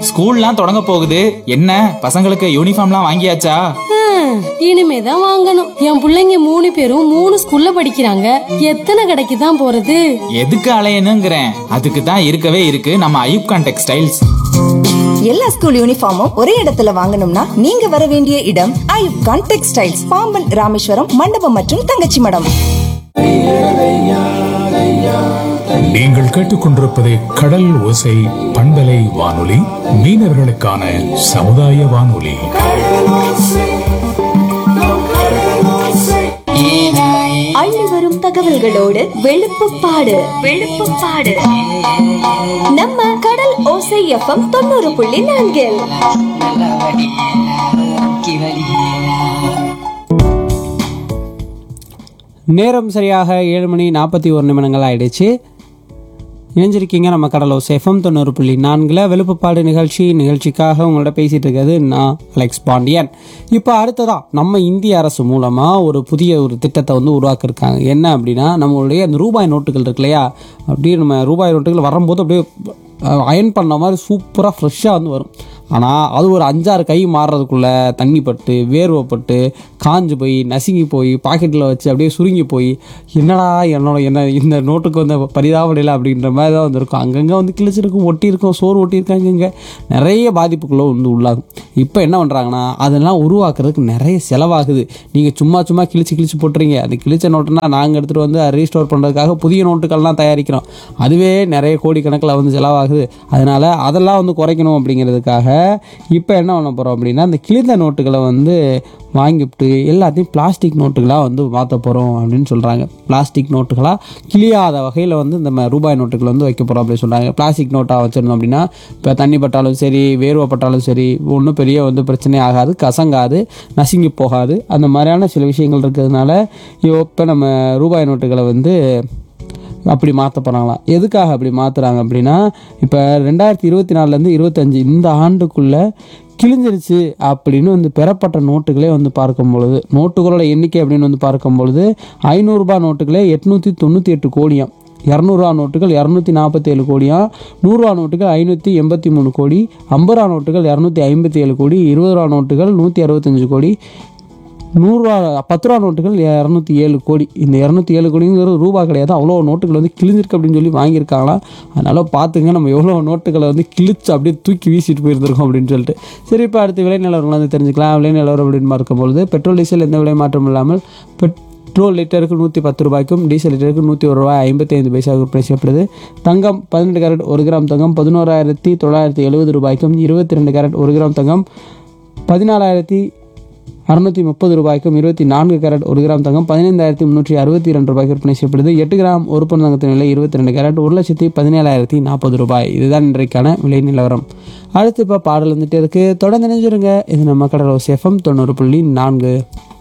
ஸ்கூல்லாம் தொடங்க போகுது. என்ன பசங்களுக்கு யூனிஃபார்ம்லாம் வாங்கியாச்சா? இனிமேதான் வாங்கணும். என் பிள்ளைங்க 3 பேரும் 3 ஸ்கூல்ல படிக்கிறாங்க. எத்தனை கடைக்கு தான் போறது? எதுக்கு அலையணுங்கிறேன். அதுக்கு தான் இருக்கவே இருக்கு நம்ம ஐயூப்கான் டெக்ஸ்டைல்ஸ். எல்லா ஸ்கூல் யூனிஃபார்மும் ஒரே இடத்துல வாங்கணும்னா நீங்க வர வேண்டிய இடம் ஐயூப்கான் டெக்ஸ்டைல்ஸ், பாம்பன் ராமேஸ்வரம் மண்டபம் மற்றும் தங்கச்சி மடம். நீங்கள் கேட்டுக்கொண்டிருப்பது கடல் ஓசை பண்பலை வானொலி, மீனவர்களுக்கான சமுதாய வானொலி. அள்ளி வரும் தகவல்களோடு வெளுப்புப்பாடு நம்ம கடல் ஓசை எஃப்எம் 90.4. நேரம் சரியாக 7:41 ஆயிடுச்சு. இணைஞ்சிருக்கீங்க நம்ம கடலோ எஃப்எம் 90.4 வெளுப்புப்பாடு நிகழ்ச்சிக்காக உங்களோட பேசிகிட்டு இருக்கிறது நான் அலெக்ஸ் பாண்டியன். இப்போ அடுத்ததான் நம்ம இந்திய அரசு மூலமாக ஒரு புதிய திட்டத்தை உருவாக்கியிருக்காங்க. என்ன அப்படின்னா, நம்மளுடைய அந்த ரூபாய் நோட்டுகள் இருக்கு இல்லையா, அப்படியே நம்ம ரூபாய் நோட்டுகள் வரும்போது அப்படியே அயன் பண்ண மாதிரி சூப்பராக ஃப்ரெஷ்ஷாக வரும். ஆனால் அது ஒரு 5-6 கை மாறுறதுக்குள்ளே தண்ணி பட்டு வேர்வைப்பட்டு காஞ்சு போய் நசுங்கி போய் பாக்கெட்டில் வச்சு அப்படியே சுருங்கி போய் என்னடா என்ன இந்த நோட்டுக்கு பரிதாபடையில் அப்படின்ற மாதிரி தான் இருக்கும். அங்கங்கே கிழிச்சிருக்கும், ஒட்டியிருக்கும், சோறு ஒட்டியிருக்காங்க, இங்கே நிறைய பாதிப்புக்குள்ளே உள்ளாகும். இப்போ என்ன பண்ணுறாங்கன்னா, அதெல்லாம் உருவாக்குறதுக்கு நிறைய செலவாகுது. நீங்கள் சும்மா கிழிச்சு போட்டுறீங்க. அது கிழிச்ச நோட்டுனா நாங்கள் எடுத்துகிட்டு ரீஸ்டோர் பண்ணுறதுக்காக புதிய நோட்டுகள்லாம் தயாரிக்கிறோம். அதுவே நிறைய கோடிக்கணக்கில் செலவாகுது. அதனால் அதெல்லாம் குறைக்கணும் அப்படிங்கிறதுக்காக இப்போ என்ன பண்ண போகிறோம் அப்படின்னா, இந்த கிழிந்த நோட்டுகளை வாங்கிவிட்டு எல்லாத்தையும் பிளாஸ்டிக் நோட்டுகளாக மாற்ற போகிறோம் அப்படின்னு சொல்கிறாங்க. பிளாஸ்டிக் நோட்டுகளாக கிழியாத வகையில் இந்த ரூபாய் நோட்டுகள் வைக்க போகிறோம் அப்படின்னு சொல்கிறாங்க. பிளாஸ்டிக் நோட்டாக வச்சுருந்தோம் அப்படின்னா இப்போ தண்ணி பட்டாலும் சரி, வேர்வைப்பட்டாலும் சரி, ஒன்றும் பெரிய பிரச்சனை ஆகாது, கசங்காது, நசுங்கி போகாது. அந்த மாதிரியான சில விஷயங்கள் இருக்கிறதுனால இப்போ நம்ம ரூபாய் நோட்டுகளை அப்படி மாற்ற போகிறாங்களாம். எதுக்காக அப்படி மாற்றுறாங்க அப்படின்னா, இப்போ 2024 25 இந்த ஆண்டுக்குள்ளே கிழிஞ்சிருச்சு அப்படின்னு பெறப்பட்ட நோட்டுகளே பார்க்கும் பொழுது, நோட்டுகளோட எண்ணிக்கை அப்படின்னு பார்க்கும் பொழுது 500 ரூபாய் நோட்டுகளே 898 கோடியாம், 200 ரூபா நோட்டுகள் 247 கோடியாம், 100 ரூபா நோட்டுகள் 583 கோடி, 50 ரூபா நோட்டுகள் 257 கோடி, 20 ரூபா நோட்டுகள் 165 கோடி, 100 ரூபா 10 ரூபா நோட்டுகள் 207 கோடி. இந்த 207 கோடிங்கிறது ரூபா கிடையாது, அவ்வளோ நோட்டுகள் கிழிஞ்சிருக்கு அப்படின்னு சொல்லி வாங்கியிருக்காங்களாம். அதனால் பார்த்துங்க நம்ம எவ்வளோ நோட்டுகளை கிழிச்சு அப்படியே தூக்கி வீசிட்டு போயிருந்திருக்கோம் அப்படின்னு சொல்லிட்டு. சரி, இப்போ அடுத்த விலை நிலவரங்களை தெரிஞ்சுக்கலாம். விலை நிலவரம் அப்படின்னு பார்க்கும்பொழுது, பெட்ரோல் டீசல் எந்த விலை மாற்றம் இல்லாமல் பெட்ரோல் லிட்டருக்கு 110 ரூபாய்க்கும், டீசல் லிட்டருக்கு 101 ரூபாய் 55 பைசா விற்பனை செய்யப்படுது. தங்கம் 18 கேரட் 1 கிராம் தங்கம் 11,970 ரூபாய்க்கும், 22 கேரட் 1 கிராம் தங்கம் 14,630 ரூபாய்க்கும், 24 கேரட் 1 கிராம் தங்கம் 15,362 ரூபாய்க்கு விற்பனை செய்யப்படுது. 8 கிராம் ஒரு பவுன் தங்கத்தின் விலை 22 கேரட் 1,17,040 ரூபாய். இதுதான் இன்றைக்கான விலை நிலவரம். அடுத்து இப்போ பாடல் இருக்கு, தொடர்ந்து நினைஞ்சிருங்க. இது நம்ம கடலோசை எஃப்எம் 90.4.